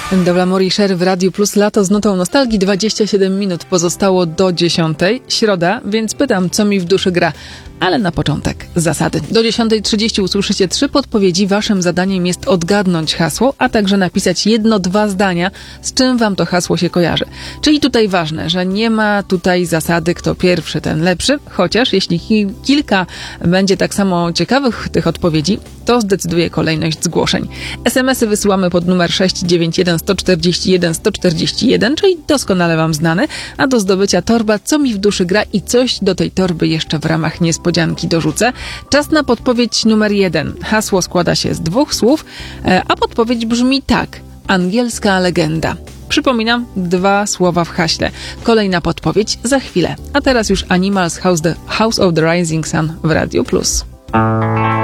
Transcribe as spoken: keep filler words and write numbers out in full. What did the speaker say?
Dobra, Morisher w Radiu Plus, lato z nutą nostalgii, dwadzieścia siedem minut pozostało do dziesiątej, środa, więc pytam, co mi w duszy gra. Ale na początek zasady. Do dziesiątej trzydzieści usłyszycie trzy podpowiedzi. Waszym zadaniem jest odgadnąć hasło, a także napisać jedno, dwa zdania, z czym wam to hasło się kojarzy. Czyli tutaj ważne, że nie ma tutaj zasady, kto pierwszy, ten lepszy, chociaż jeśli ki- kilka będzie tak samo ciekawych tych odpowiedzi, to zdecyduje kolejność zgłoszeń. es em esy wysyłamy pod numer sześć dziewięć jeden sto czterdzieści jeden sto czterdzieści jeden, czyli doskonale wam znany, a do zdobycia torba Co mi w duszy gra i coś do tej torby jeszcze w ramach niespodzianki dorzucę. Czas na podpowiedź numer jeden. Hasło składa się z dwóch słów, a podpowiedź brzmi tak. Angielska legenda. Przypominam, dwa słowa w haśle. Kolejna podpowiedź za chwilę. A teraz już Animals House, the House of the Rising Sun w Radiu Plus.